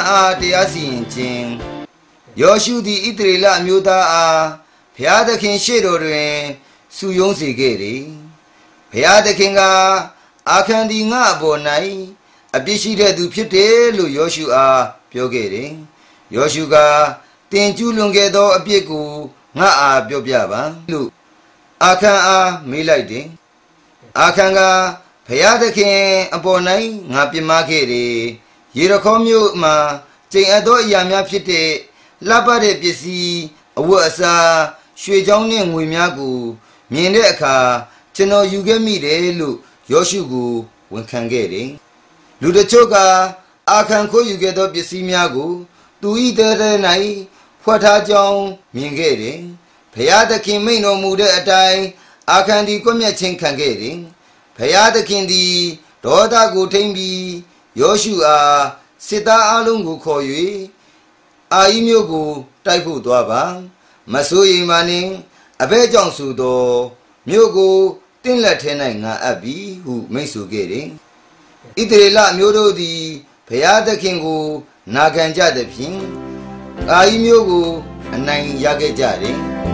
အားတရားစီရင်ခြင်းယောရှုသည်ဣသရေလအမျိုးသားအားဘုရားသခင်ရှေ့တော်တွင်စုယုံစေခဲ့တယ်ဘုရားသခင်ကအာခန်သည်ငါအပေါ်၌အပြစ်ရှိတဲ့သူဖြစ်တယ်လို့ယောရှုအားပြောခဲ့တယ်ယောရှုကတင်ကျူးလွန်ခဲ့သောအပြစ်ကိုငါအားပြောပြပါလို့အာခန်အားမေးလိုက်တယ်အာခန်ကဘုရားသခင်အပေါ်၌ငါပြစ်မှားခဲ့တယ်ယေရခေါမြို့မှာကျိန်အပ်သောအရာများဖြစ်တဲ့လှပတဲ့ပစ္စည်းအဝတ်အစားရွှေချောင်းနှင့်ငွေများကိုမြင်တဲ့အခါကျွန်တော်ယူခဲ့မိတယ်လို့ယောရှုကိုဝန်ခံခဲ့တယ်လူတချို့ကအာခန်ခိုးယူခဲ့သောပစ္စည်းများကိုသူ၏တဲတဲ၌ဖွက်ထားကြောင်းမြင်ခဲ့တယ်ဘုရားသခင်မိန့်တော်မူတဲ့အတိုင်းအာခန်သည်ကွပ်မျက်ခြင်းခံခဲ့တယ်ဘုရားသခင်သည်ဒေါသကိုထိန်ပြီးယောရှုအားစစ်သားအလုံးကိုခေါ်၍အာဤမြို့ကိုတိုက်ဖို့သွားပါမဆိုးရင်မနှင့်အဘဲကြောင့်ဆိုသောမြို့ကိုတင့်လက်ထဲ၌ငါအပ်ပြီဟုမိန့်ဆိုခဲ့တယ်ဣသရေလမျိုးတို့သည်ဘုရားသခင်ကိုနာခံကြသဖြင့်အာဤမြို့ကိုအနိုင်ရခဲ့ကြတယ်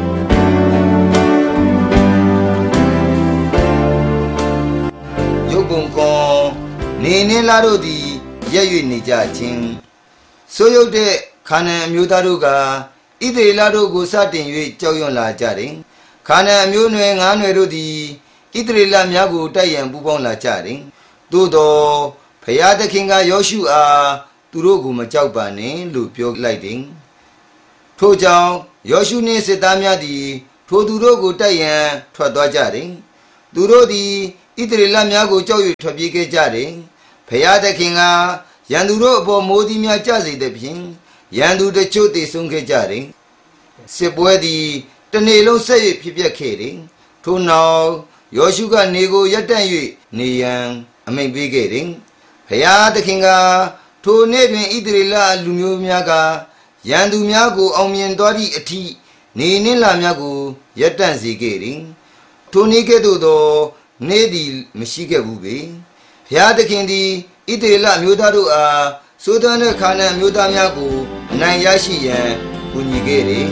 ရုပ်ပုံကွန်နေနှင်းလာတို့သည်ရက်၍နေကြခြင်းဆိုရုပ်တဲ့ခါနန်အမျိုးသားတို့ကဣသရေလတို့ကိုစတင်၍ကြောက်ရွံ့လာကြတယ်ခါနန်အမျိုးနွယ်၅နွယ်တို့သည်ဣသရေလများကိုတိုက်ရန်ပူးပေါင်းလာကြတယ်သို့သောဘုရားသခင်ကယောရှုအားသူတို့ကိုမကြောက်ပါနဲ့လို့ပြောလိုက်တယ်ထို့ကြောင့်ယောရှုနှင့်စစ်သားများသည်ထိုသူတို့ကိုတိုက်ရန်ထွက်သွားကြတယ်သူတို့သည်ဣသရေလများကိုကြောက်၍ထွက်ပြေးခဲ့ကြတယ်ဘုရားသခင်ကရန်သူတို့အပေါ်မိုးသည်များကျစေသဖြင့်ရန်သူတချို့သေဆုံးခဲ့ကြတယ်စစ်ပွဲသည်တနေ့လုံးဆက်၍ဖြစ်ပျက်ခဲ့တယ်ထို့နောက်ယောရှုကနေကိုရပ်တန့်၍နေရန်အမိန့်ပေးခဲ့တယ်ဘုရားသခင်ကထိုနေ့တွင်ဣသရေလလူမျိုးများကရန်သူများကိုအောင်မြင်သွားသည့်အထိနေနှင့်လများကိုရပ်တန့်စေခဲ့တယ်ထိုနေ့ကဲ့သို့သောနေ့သည်မရှိခဲ့ဘူးပေဘုရားသခင်သည်ဣသရေလမျိုးသားတို့အားဆိုးသွမ်းတဲ့ခါနန်မျိုးသားများကိုအနိုင်ရရှိရန်ကူညီခဲ့တယ်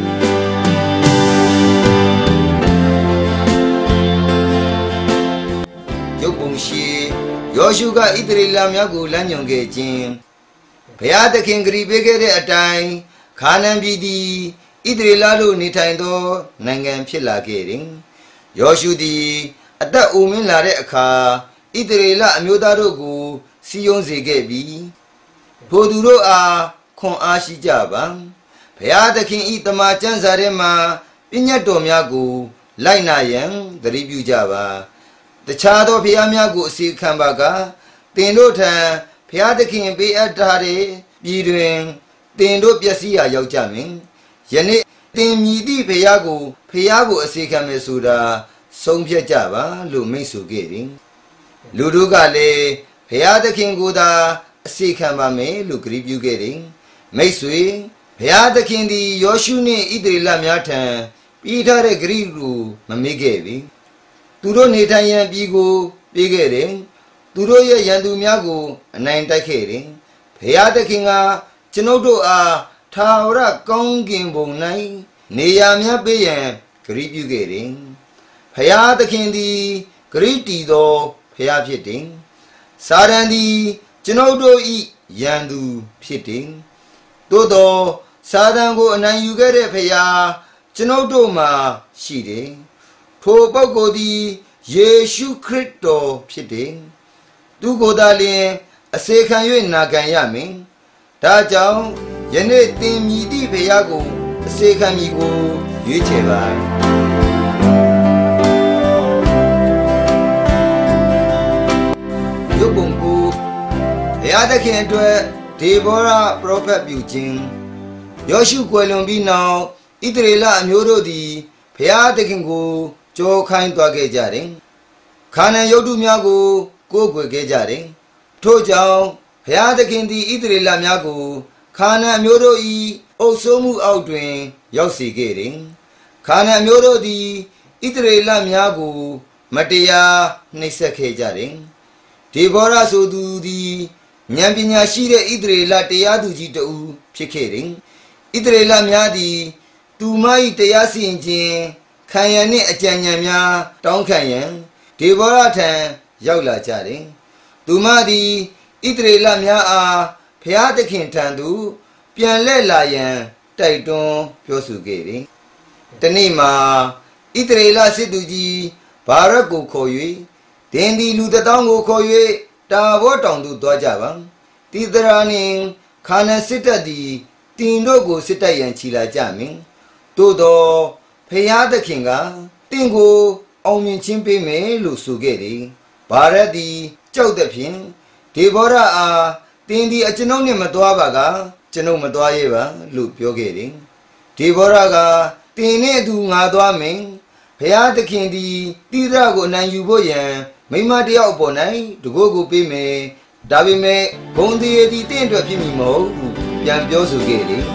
ရုပ်ပုံရှိယောရှုကဣသရေလများကိုလမ်းညွှန်ခဲ့ခြင်းဘုရားသခင်ဂရုပေးခဲ့တဲ့အတိုင်းခါနန်ပြည်သည်ဣသရေလတို့နေထိုင်သောနိုင်ငံဖြစ်လာခဲ့တယ်ယောရှုသည်အသက်အိုမင်းလာတဲ့အခါဣသရေလအမျိုးသားတို့ကိုစီယုံစေခဲ့ပြီးထိုသူတို့အားခွန်အားရှိကြပါဘုရားသခင်ဤတမန်ကျမ်းစာထဲမှာပညတ်တော်များကိုလိုက်နာရန်သတိပြုကြပါတခြားသောဘုရားများကိုအစီခံပါကသင်တို့ထံဘုရားသခင်ပေးအပ်ထားတဲ့ပြည်တွင်သင်တို့ပျက်စီးရာရောက်ကြမည်ယနေ့သင်မြည်သည့်ဘုရားကိုအစီခံမယ်ဆိုတာဆုံးဖြတ်ကြပါလို့မိန့်ဆိုခဲ့တယ်လူတို့ကလည်းဘုရားသခင်ကိုသာအစီခံပါမယ်လို့ဂရုပြုခဲ့တယ်မိတ်ဆွေဘုရားသခင်သည်ယောရှုနှင့်ဣသရေလများထံပြီးထားတဲ့ဂရုကိုမမေ့ခဲ့ပြီသူတို့နေထိုင်ရန်ပြည်ကိုပေးခဲ့တယ်သူတို့ရဲ့ရန်သူများကိုအနိုင်တိုက်ခဲ့တယ်ဘုရားသခင်ကကျွန်ုပ်တို့အားထာဝရကောင်းကင်ဘုံ၌နေရာများပေးရန်ဂရုပြုခဲ့တယ်ဘုရားသခင်သည်ဂရုတည်သောဘုရားဖြစ်တယ်စာရန်သည်ကျွန်ုပ်တို့၏ရန်သူဖြစ်တယ်သို့သောစာတန်ကိုအနိုင်ယူခဲ့တဲ့ဘုရားကျွန်ုပ်တို့မှာရှိတယ်ထိုပုဂ္ဂိုလ်သည်ယေရှုခရစ်တော်ဖြစ်တယ်သူကိုယ်သာလျှင်အစေခံ၍နာခံရမည်ဒါကြောင့်ယနေ့သင်မြည်သည့်ဘုရားကိုအစေခံမည်ကိုရွေးချယ်ပါရုပ်ပုံကိုဘုရားသခင်အတွက်ဒေဘောရပရောဖက်ပြုခြင်းယောရှုကွယ်လွန်ပြီးနောက်ဣသရေလအမျိုးတို့သည်ဘုရားသခင်ကိုကြောခိုင်းသွားခဲ့ကြတယ်ခါနန်ရုပ်တုများကိုကိုးကွယ်ခဲ့ကြတယ်ထို့ကြောင့်ဘုရားသခင်သည်ဣသရေလများကိုခါနန်အမျိုးတို့၏အုပ်စိုးမှုအောက်တွင်ရောက်စေခဲ့တယ်ခါနန်အမျိုးတို့သည်ဣသရေလများကိုမတရားနှိပ်စက်ခဲ့ကြတယ်ဒေဘောရဆိုသူသည်ဉာဏ်ပညာရှိတဲ့ဣသရေလတရားသူကြီးတူဖြစ်ခဲ့တယ်ဣသရေလများသည်သူမ၏တရားစီရင်ခြင်းခံရန်နှင့်အကြံဉာဏ်များတောင်းခံရန်ဒေဗောရထံရောက်လာကြတယ်သူမသည်ဣသရေလများအားဘုရားသခင်ထံသို့ပြန်လှည့်လာရန်တိုက်တွန်းပြောဆိုခဲ့တယ်တနေ့မှာဣသရေလစစ်သူကြီးဘာရက်ကိုခေါ်၍ဒင်ဒီလူတစ်သောင်းကိုခေါ်၍တာဘောတောင်သို့သွားကြပါတိသရာနှင့်ခါနန်စစ်တပ်သည်တင်တို့ကိုစစ်တိုက်ရန်ချီလာကြမည်သို့သောဖျားသခင်ကတင့်ကိုအောင်မြင်ခြင်းပေးမယ်လို့ဆိုခဲ့တယ်ဘာရက်သည်ကြောက်သဖြင့်ဒေဗောရအားတင်ဒီအကျွန်ုပ်နှင့်မသွားပါကကျွန်ုပ်မသွားရဲပါလို့ပြောခဲ့တယ်ဒေဗောရကတင်နှင့်အတူငါသွားမယ်ဘုရားသခင်သည်တိရကိုအနိုင်ယူဖို့ရန်မိမတယောက်ပေါ်၌တကိုးကိုပေးမယ်ဒါပေမဲ့ဂုံတည်းသည်တင့်အတွက်ဖြစ်မည်မဟုတ်ဘူးပြန်ပြောဆိုခဲ့တယ်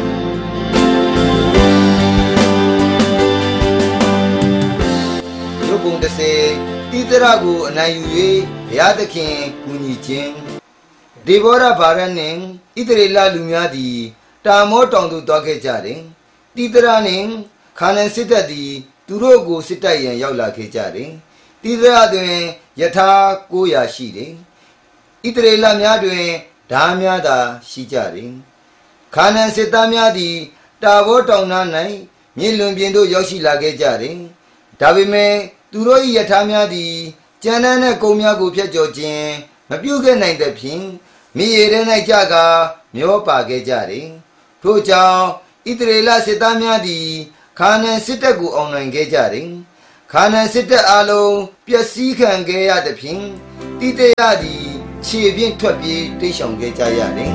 ရုပ်ပုံ30တိရကိုအနိုင်ယူ၍ဘုရားသခင်ကူညီခြင်းဒေဗောရဘာရနှင့်ဣသရေလလူများသည်တာမောတောင်သို့သွားခဲ့ကြတယ်တိရနှင့်ခါနန်စစ်တပ်သည်သူတို့ကိုစစ်တိုက်ရန်ရောက်လာခဲ့ကြတယ်တိရတွင်ယထာ900ရှိတယ်ဣသရေလများတွင်ဓာများသာရှိကြတယ်ခါနန်စစ်သားများသည်တာဘောတောင်နား၌မြစ်လွန်ပြင်သို့ရောက်ရှိလာခဲ့ကြတယ်ဒါပေမဲ့သူတို့၏ယထာများသည်ကြမ်းတမ်းတဲ့ကုန်းများကိုဖျက်ကျော်ခြင်းမပြုခဲ့နိုင်သဖြင့်မြေရထဲ၌ကြကာမျောပါခဲ့ကြတယ်ထို့ကြောင့်ဣသရေလစစ်သားများသည်ခါနန်စစ်တပ်ကိုအောင်နိုင်ခဲ့ကြတယ်ခါနန်စစ်တပ်အလုံးပျက်စီးခံခဲ့ရသဖြင့်တိတရသည်ခြေဖြင့်ထွက်ပြေးတိတ်ဆောင်ခဲ့ကြရတယ်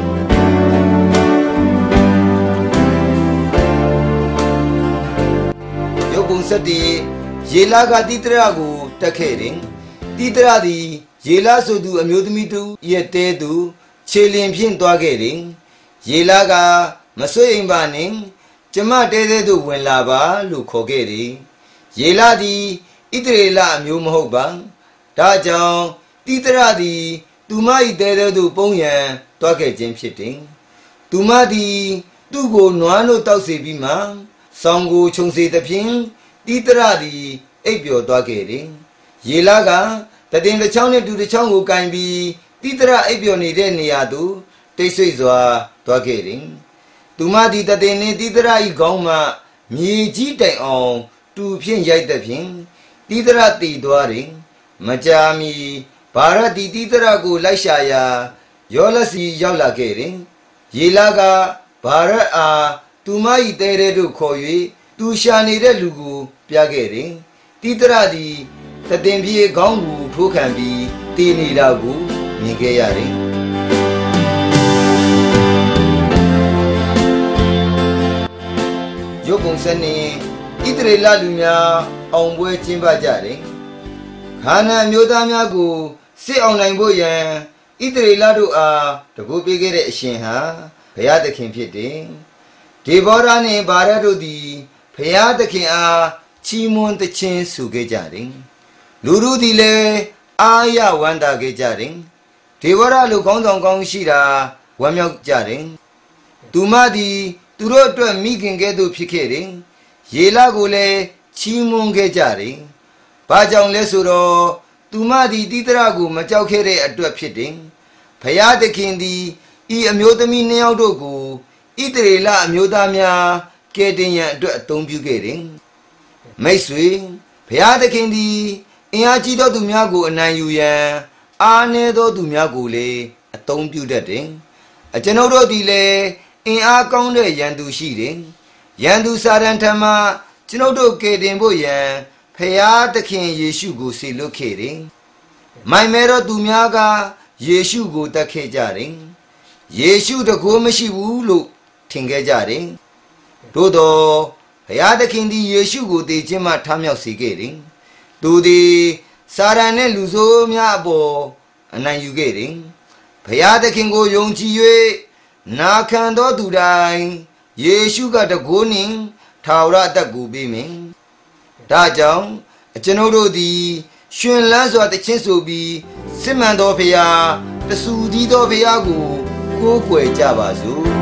ရုပ်ပုံဆက်တည်းယေလာကတိတရကိုတက်ခဲ့တယ်တိတရသည်ယေလာဆိုသူအမျိုးသမီးတူရဲ့တဲသူခြေလင်ဖြင့်သွားခဲ့တယ်ယေလာကမဆွေအိမ်ပါနှင့်ကျမတဲတဲသို့ဝင်လာပါလို့ခေါ်ခဲ့တယ်ယေလာသည်ဣသရေလအမျိုးမဟုတ်ပါဒါကြောင့်တိတရသည်သူမ၏တဲတဲသို့ပုံရန်သွားခဲ့ခြင်းဖြစ်တယ်သူမသည်သူ့ကိုနွားတို့တောက်စေပြီးမှဆောင်းကိုခြုံစေသဖြင့်တိတရသည်အိပ်ပျော်သွားခဲ့တယ်ယေလာကတည်င်းတစ်ချောင်းနဲ့တူတစ်ချောင်းကိုကင်ပြီးတိတရအိပ်ပျော်နေတဲ့နေရာသို့တိတ်ဆိတ်စွာသွားခဲ့တယ်သူမသည်တည်င်းနှင့်တိတရ၏ခေါင်းမှမြေကြီးတိုင်အောင်တူဖြင့်ရိုက်သဖြင့်တိတရတည်သွားတယ်မကြာမီဘာရတိတိတရကိုလိုက်ရှာရာယောလစီရောက်လာခဲ့တယ်ယေလာကဘာရအားသူမ၏တဲတဲတို့ခေါ်၍သူရှာနေတဲ့လူကိုပြခဲ့တယ်တိတရသည်တည်င်းပြေခေါင်းကိုထိုးခံပြီးတည်နေတာကိုမြင်ခဲ့ရတယ်ရုပ်ပုံစံနှင့်ဣသရေလလူများအောင်ပွဲကျင်းပကြတယ်ခါနန်မျိုးသားများကိုစစ်အောင်နိုင်ဖို့ရန်ဣသရေလတို့အားတကူပေးခဲ့တဲ့အရှင်ဟာဘုရားသခင်ဖြစ်တယ်ဒေဗောရနှင့်ဗာရတို့သည်ဘုရားသခင်အားချီးမွမ်းသခြင်းဆိုခဲ့ကြတယ်လူတို့သည်လည်းအားရဝမ်းသာခဲ့ကြတယ်ဒေဗောရလူကောင်းဆောင်ကောင်းရှိတာဝမ်းမြောက်ကြတယ်သူမသည်သူတို့အတွက်မိခင်ကဲ့သို့ဖြစ်ခဲ့တယ်ယေလကိုလည်းချီးမွမ်းခဲ့ကြတယ်ဘာကြောင့်လဲဆိုတော့သူမသည်တိတရကိုမကြောက်ခဲ့တဲ့အတွက်ဖြစ်တယ်ဘုရားသခင်သည်ဤအမျိုးသမီးနှစ်ယောက်တို့ကိုဣသရေလအမျိုးသားများကယ်တင်ရန်အတွက်အသုံးပြုခဲ့တယ်မိတ်ဆွေဘုရားသခင်သည်အင်အားကြီးသောသူများကိုအနိုင်ယူရန်အားနည်းသောသူများကိုလည်းအသုံးပြုတတ်တယ်အကျွန်ုပ်တို့သည်လည်းအင်အားကောင်းတဲ့ရန်သူရှိတယ်ရန်သူစာတန်ထံမှကျွန်ုပ်တို့ကယ်တင်ဖို့ရန်ဖျားသခင်ယေရှုကိုစေလွှတ်ခဲ့တယ်မိုင်မဲတော်သူများကယေရှုကိုတတ်ခဲ့ကြတယ်ယေရှုတကူမရှိဘူးလို့ထင်ခဲ့ကြတယ်သို့သောဘုရားသခင်သည်ယေရှုကိုတည်ခြင်းမှထမြောက်စေခဲ့တယ်သူသည်စာရန်နှင့်လူဆိုးများအပေါ်အနိုင်ယူခဲ့တယ်ဘုရားသခင်ကိုယုံကြည်၍နာခံသောသူတိုင်းယေရှုကတကူနှင့်ထာဝရအသက်ကိုပေးမယ်ဒါကြောင့်ကျွန်ုပ်တို့သည်ရှင်လန်းစွာတခြင်းဆိုပြီးစစ်မှန်သောဖျားတဆူကြီးသောဘုရားကိုကိုးကွယ်ကြပါစို့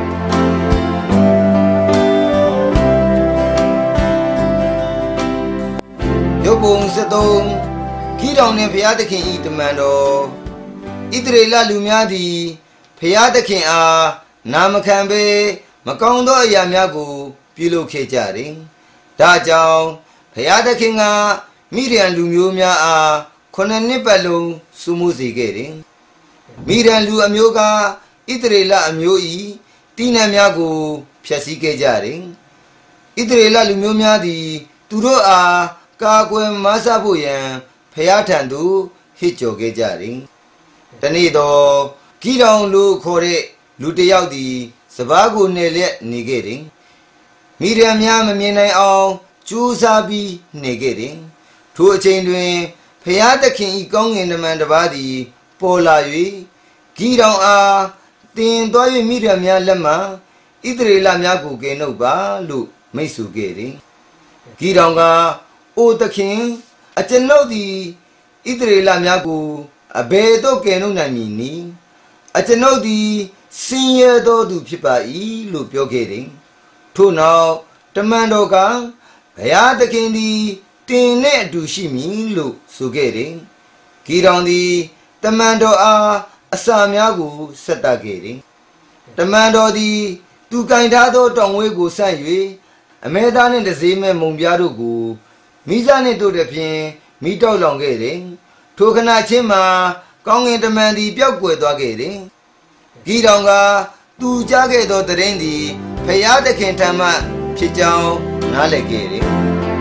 ရုပ်ပုံ73ဂိတောင်နှင့်ဘုရားသခင်၏တမန်တော်ဣသရေလလူများသည်ဘုရားသခင်အားနာမခံဘဲမကောင်းသောအရာများကိုပြုလုပ်ခဲ့ကြတယ်။ဒါကြောင့်ဘုရားသခင်ကမိဒျန်လူမျိုးများအား9နှစ်ပတ်လုံးစိုးမိုးစေခဲ့တယ်။မိဒျန်လူအမျိုးကဣသရေလအမျိုး၏တိနံများကိုဖျက်ဆီးခဲ့ကြတယ်။ဣသရေလလူမျိုးများသည်သူတို့အားကာကွယ်မဆဖို့ရန်ဘုရားထံသို့ဟစ်ကြော်ခဲ့ကြတယ်။တနေ့တော့ဂိတောင်လို့ခေါ်တဲ့လူတစ်ယောက်သည်စပါးကိုနယ်လက်နေခဲ့တယ်။မိဒျန်များမမြင်နိုင်အောင်ကြိုးစားပြီးနေခဲ့တယ်။ထိုအချိန်တွင်ဘုရားသခင်၏ကောင်းကင်တမန်တစ်ပါးသည်ပေါ်လာ၍ဂိတောင်အားတင်သွား၍မိဒျန်များလက်မှဣသရေလများကိုကယ်နှုတ်ပါလို့မိန့်ဆိုခဲ့တယ်။ဂိတောင်ကအိုသခင်အကျွန်ုပ်သည်ဣသရေလများကိုအဘယ်သို့ကယ်နှုတ်နိုင်မည်နည်းအကျွန်ုပ်သည်ဆင်းရဲသောသူဖြစ်ပါ၏လို့ပြောခဲ့တယ်။ထို့နောက်တမန်တော်ကဘုရားသခင်သည်တင်နဲ့အတူရှိမည်လို့ဆိုခဲ့တယ်။ဂိတောင်သည်တမန်တော်အားအစာများကိုဆက်တတ်ခဲ့တယ်။တမန်တော်သည်သူကင်ထားသောတောင်ဝဲကိုဆန့်၍အမဲသားနှင့်တစေးမဲ့မုံပြားတို့ကိုမိစားနှင့်တို့တဖြင့်မိတောက်လောင်ခဲ့တယ်။ထိုခဏချင်းမှာကောင်းကင်တမန်သည်ပျောက်ကွယ်သွားခဲ့တယ်။ဂိတောင်ကသူကြားခဲ့သောတရင်သည်ဘုရားသခင်ထံမှဖြစ်ကြောင်းနားလည်ခဲ့တယ်။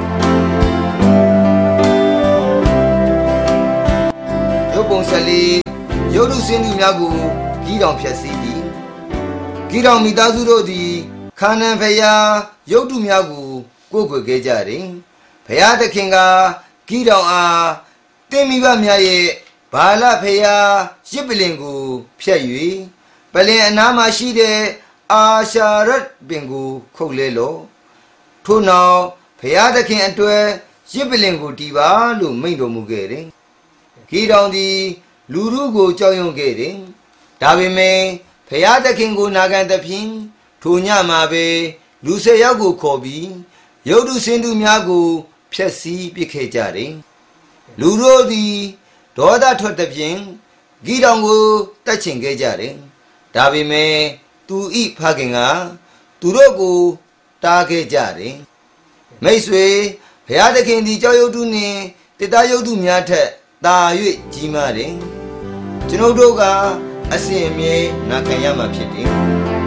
ရုပ်ပုံ14ရုပ်တုစင်းသူများကိုဂိတောင်ဖျက်ဆီးသည်။ဂိတောင်မိသားစုတို့သည်ခါနာန်ဘုရားရုပ်တုများကိုကိုးကွယ်ခဲ့ကြတယ်။ဘုရားသခင်ကဂိတောင်အားတင်းမိဘများရဲ့ဘာလဘုရားရစ်ပလင်ကိုဖျက်၍ပလင်အနားမှာရှိတဲ့အာရှာရတ်ပင်ကိုခုတ်လဲလော့ထို့နောက်ဘုရားသခင်အတွက်ရစ်ပလင်ကိုတီးပါလို့မိန့်တော်မူခဲ့တယ်။ဂိတောင်သည်လူတို့ကိုကြောက်ရွံ့ခဲ့တယ်။ဒါပေမဲ့ဘုရားသခင်ကိုနာခံသဖြင့်ထိုညမှာပဲလူ10ယောက်ကိုခေါ်ပြီးရုပ်တုစင်းသူများကိုဖျက်ဆီးပစ်ခဲ့ကြတယ်။လူတို့သည်ဒေါသထွက်သဖြင့်ဂိတောင်ကိုတတ်ချင်ခဲ့ကြတယ်။ဒါပေမဲ့သူဤဖခင်ကသူတို့ကိုတားခဲ့ကြတယ်။မိတ်ဆွေဘုရားသခင်သည်ကြောက်ရွံ့သူနှင့်တေတာရုပ်တုများထက်သာ၍ကြီးမားတယ်။ကျွန်ုပ်တို့ကအစဉ်အမြဲနာခံရမှာဖြစ်တယ်။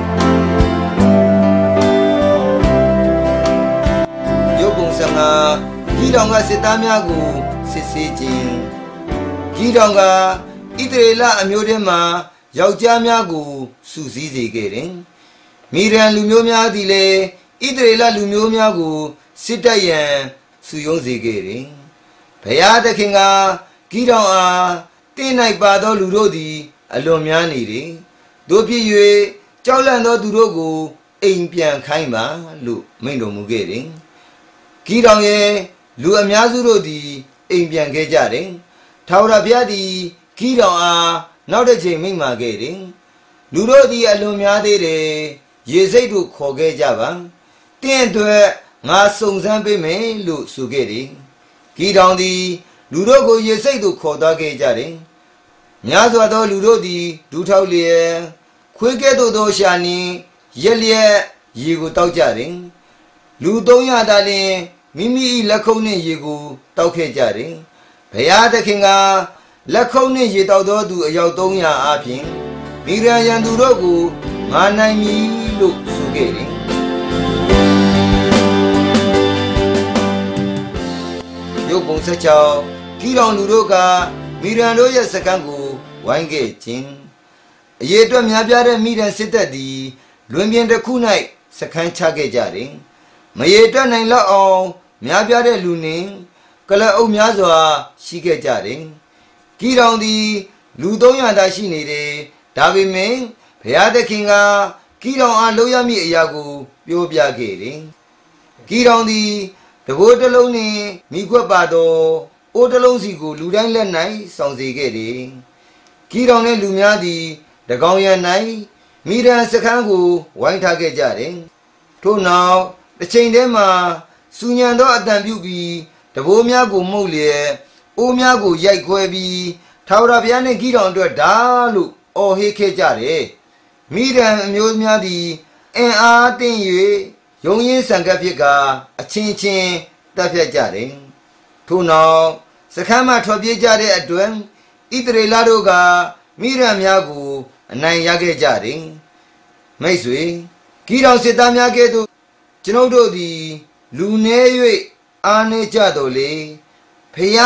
ရုပ်ပုံ15ဂိတောင်ကစစ်သားများကိုစစ်ဆေးခြင်းဂိတောင်ကဣသရေလအမျိုးထဲမှာယောက်ျားများကိုစုစည်းစေခဲ့တယ်။မိဒျန်လူမျိုးများသည်လည်းဣသရေလလူမျိုးများကိုစစ်တပ်ရန်စုယုံစေခဲ့တယ်။ဘုရားသခင်ကဂိတောင်အားတင်း၌ပါသောလူတို့သည်အလွန်များနေတယ်။တို့ဖြစ်၍ကြောက်လန့်သောသူတို့ကိုအိမ်ပြန်ခိုင်းပါလို့မိန့်တော်မူခဲ့တယ်။ဂိတောင်ရဲ့လူအများစုတို့သည်အိမ်ပြန်ခဲ့ကြတယ်။ထာဝရဘုရားသည်ဂိတောင်အားနောက်တစ်ချိန်မိန့်မာခဲ့တယ်။လူတို့သည်အလွန်များသေးတယ်။ရေစိတ်တို့ခေါ်ခဲ့ကြပါ။တင့်အတွက်ငါစုံစမ်းပေးမယ်လို့ဆိုခဲ့တယ်။ဂိတောင်သည်လူတို့ကိုရေစိတ်တို့ခေါ်သွားခဲ့ကြတယ်။များစွာသောလူတို့သည်ဒူးထောက်လျက်ခွေးကဲ့သို့သောရှာနှင့်ရက်လျက်ရေကိုတောက်ကြတယ်။လူ300သာလျှင်မိမိ၏လက်ခုပ်နှင့်ရေကိုတောက်ခဲ့ကြတယ်။ဘုရားသခင်ကလက်ခုပ်နှင့်ရေတောက်သောသူအယောက်300အားဖြင့်မိဒျန်ရန်သူတို့ကိုငါနိုင်မည်လို့ဆိုခဲ့တယ်။ရုပ်ပုံ16ဂိတောင်လူတို့ကမိဒျန်တို့ရဲ့စခန်းကိုဝိုင်းခဲ့ခြင်းအရေးအတွက်များပြားတဲ့မိဒျန်စစ်တပ်သည်လွင်ပြင်တစ်ခု၌စခန်းချခဲ့ကြတယ်။မရေတွက်နိုင်လောက်အောင်များပြားတဲ့လူနှင့်ကလအုပ်များစွာရှိခဲ့ကြတယ်။ဂိတောင်သည်လူ300သာရှိနေတယ်။ဒါပေမဲ့ဘုရားသခင်ကဂိတောင်အားလုပ်ရမည့်အရာကိုပြောပြခဲ့တယ်။ဂိတောင်သည်တဘိုးတစ်လုံးနှင့်မိခွက်ပါသောအိုးတစ်လုံးစီကိုလူတိုင်းလက်၌ဆောင်စေခဲ့တယ်။ဂီတောင်နဲ့လူများသည်တကောင်ရံ၌မိရန်စခန်းကိုဝိုင်းထားခဲ့ကြတယ်ထို့နောက်တစ်ချိန်တည်းမှာစူညံသောအတန်ပြုပြီးတဘိုးများကိုမှုတ်လျက်အိုးများကိုရိုက်ခွဲပြီးထာဝရဘုရားနှင့်ဂီတောင်အတွက်ဓာလို့အော်ဟစ်ခဲ့ကြတယ်မိရန်အမျိုးများသည်အင်အားတင်း၍ယုံရင်းဆန်ကပ်ဖြစ်ကအချင်းချင်းတပ်ဖြတ်ကြတယ်ထို့နောက်စခန်းမှထွက်ပြေးကြတဲ့အတွက်ဣသရေလတို့ကမိရန်များကိုအနိုင်ရခဲ့ကြတယ်မိတ်ဆွေဂီတောင်စစ်သားများကဲ့သို့ကျွန်ုပ်တို့သည်လူနည်း၍အားနည်းကြတော်လေဖျား